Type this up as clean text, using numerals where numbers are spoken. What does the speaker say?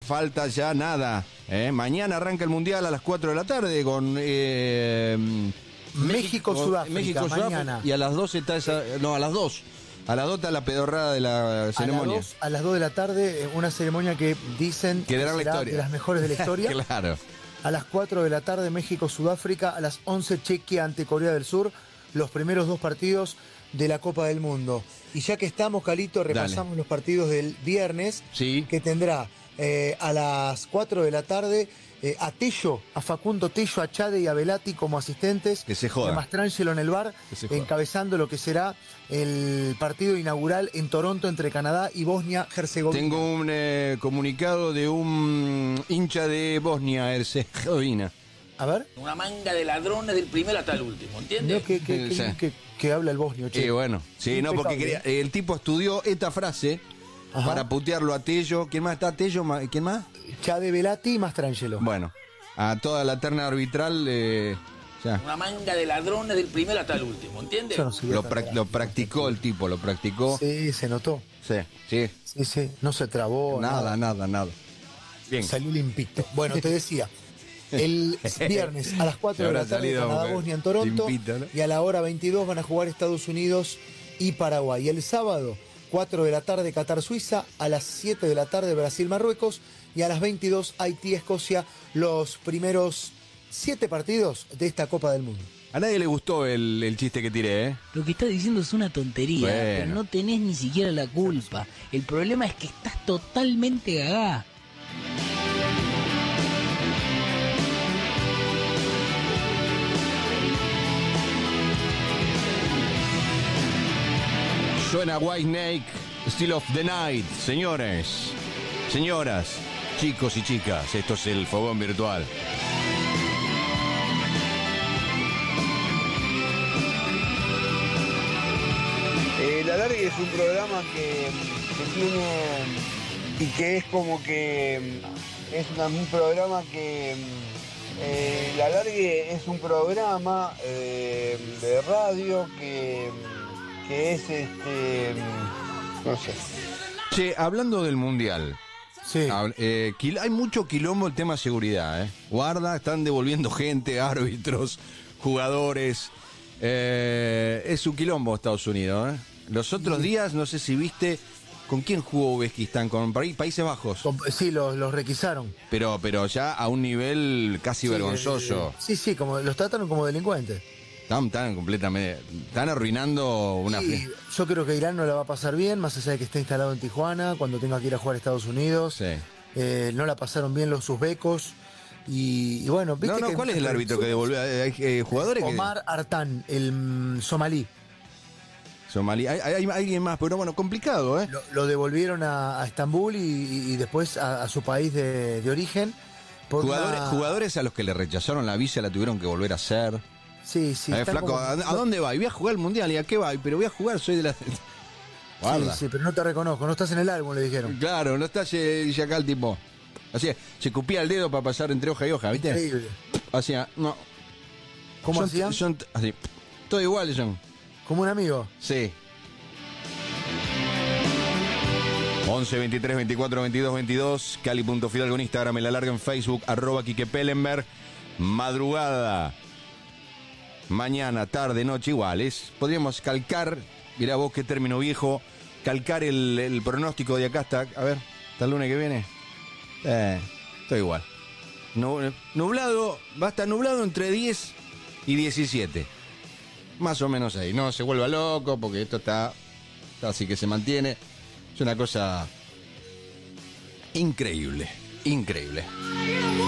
falta ya nada. Mañana arranca el Mundial a las 4 de la tarde con México-Sudáfrica, mañana. Y a las 2 está esa... No, a las 2. A las 2 está la pedorrada de la ceremonia. A las 2 de la tarde, una ceremonia que dicen que será de las mejores de la historia. Claro. A las 4 de la tarde, México-Sudáfrica. A las 11, Chequia ante Corea del Sur. Los primeros 2 partidos de la Copa del Mundo. Y ya que estamos, Calito, repasamos los partidos del viernes. Sí. Que tendrá a las 4 de la tarde a Tello, a Facundo Tello, a Chade y a Velati como asistentes. Que se joda. A Mastrangelo en el bar, encabezando lo que será el partido inaugural en Toronto entre Canadá y Bosnia-Herzegovina. Tengo un comunicado de un hincha de Bosnia-Herzegovina. A ver. Una manga de ladrones del primero hasta el último, ¿entiendes? Que habla el bosnio, che. Sí, bueno. Sí, no, porque el tipo estudió esta frase para putearlo a Tello. ¿Quién más está? ¿Tello? ¿Quién más? Chade, Velati y Mastrangelo. Bueno, a toda la terna arbitral... Una manga de ladrones del primero hasta el último, ¿entiendes? Lo practicó el tipo, lo practicó. Sí, se notó. Sí, no se trabó. Nada. Bien. Salió limpito. Bueno, te decía, el viernes a las 4 de la tarde Canadá-Bosnia en Toronto, limpito, ¿no? Y a la hora 22 van a jugar Estados Unidos y Paraguay. Y el sábado, 4 de la tarde Qatar-Suiza, a las 7 de la tarde Brasil-Marruecos y a las 22 Haití-Escocia, los primeros 7 partidos de esta Copa del Mundo. A nadie le gustó el chiste que tiré, ¿eh? Lo que estás diciendo es una tontería, bueno. Pero no tenés ni siquiera la culpa. El problema es que estás totalmente gagá. Suena Whitesnake, Still of the Night. Señores, señoras, chicos y chicas, esto es el Fogón Virtual. La Largue es un programa que tiene y que es como que es un programa que La Largue es un programa de radio que es no sé. Che, hablando del Mundial. Sí. Hay mucho quilombo el tema seguridad, Guarda, están devolviendo gente, árbitros, jugadores. Es un quilombo Estados Unidos, Los otros días, no sé si viste, ¿con quién jugó Uzbekistán? Con Países Bajos. Sí, los requisaron. Pero ya a un nivel casi vergonzoso. Sí, como los trataron como delincuentes. Están completamente... Están arruinando una... Sí, yo creo que Irán no la va a pasar bien, más allá de que esté instalado en Tijuana, cuando tenga que ir a jugar a Estados Unidos. Sí. No la pasaron bien los uzbecos. Y bueno, ¿viste? ¿Cuál es el árbitro que devolvió? ¿Hay jugadores Omar Artan, el somalí. Hay alguien más, pero bueno, complicado, Lo devolvieron a Estambul y después a su país de origen. Jugadores a los que le rechazaron la visa la tuvieron que volver a hacer. Sí. Flaco, ¿a dónde va? Y voy a jugar el Mundial. ¿Y a qué va? Pero voy a jugar, soy de la... Guarda. Sí, pero no te reconozco, no estás en el álbum, le dijeron. Claro, no estás y acá el tipo. Así, se cupía el dedo para pasar entre hoja y hoja, ¿viste? Increíble. Hacía, no. ¿Cómo hacían? Así, todo igual son. ¿Como un amigo? Sí. 11 23 24 22 22, Cali.Fidalgo en Instagram, en La Larga en Facebook, @Quique Pellenberg. Madrugada, mañana, tarde, noche, iguales. Podríamos calcar, mirá vos qué término viejo, calcar el pronóstico de acá hasta, a ver, hasta el lunes que viene. Está igual. Nublado, va a estar nublado entre 10 y 17. Más o menos ahí. No se vuelva loco porque esto está así que se mantiene. Es una cosa increíble.